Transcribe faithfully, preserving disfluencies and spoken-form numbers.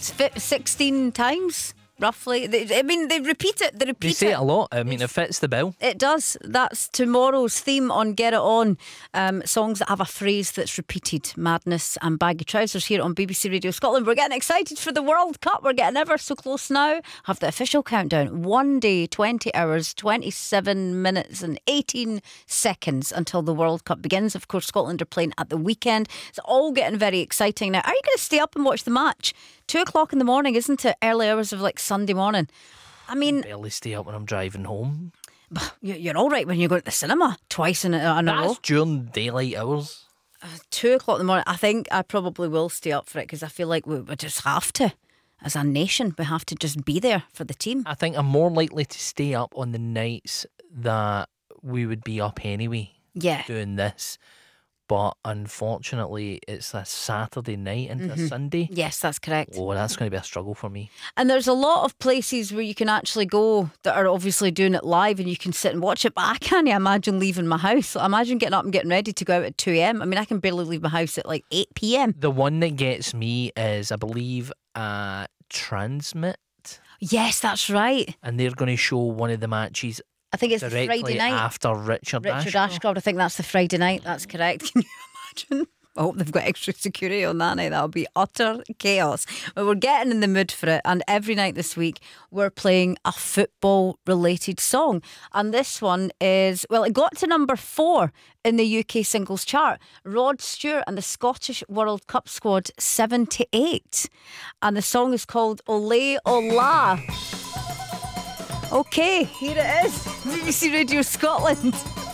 sixteen times. Roughly. They, I mean, they repeat it. They repeat They say it. it a lot. I mean, it fits the bill. It does. That's tomorrow's theme on Get It On. Um, songs that have a phrase that's repeated. Madness and Baggy Trousers here on B B C Radio Scotland. We're getting excited for the World Cup. We're getting ever so close now. Have the official countdown. One day, twenty hours, twenty-seven minutes and eighteen seconds until the World Cup begins. Of course, Scotland are playing at the weekend. It's all getting very exciting now. Are you going to stay up and watch the match? Two o'clock in the morning, isn't it? Early hours of like Sunday morning. I mean, I barely stay up when I'm driving home. You're all right when you go to the cinema twice in a, in a row. That's during daylight hours. Uh, two o'clock in the morning. I think I probably will stay up for it because I feel like we, we just have to. As a nation, we have to just be there for the team. I think I'm more likely to stay up on the nights that we would be up anyway. Yeah. Doing this. But unfortunately, it's a Saturday night into Mm-hmm. a Sunday. Yes, that's correct. Oh, that's going to be a struggle for me. And there's a lot of places where you can actually go that are obviously doing it live and you can sit and watch it. But I can't imagine leaving my house. Imagine getting up and getting ready to go out at two a.m. I mean, I can barely leave my house at like eight p.m. The one that gets me is, I believe, uh, Transmit. Yes, that's right. And they're going to show one of the matches I think it's the directly Friday night. after Richard, Richard Ashcroft. Ashcroft. I think that's the Friday night. That's correct. Can you imagine? I hope they've got extra security on that night. That'll be utter chaos. But we're getting in the mood for it. And every night this week, we're playing a football-related song. And this one is, well, it got to number four in the U K singles chart. Rod Stewart and the Scottish World Cup squad, seventy-eight. And the song is called Ole Ola. Okay, here it is. B B C Radio Scotland.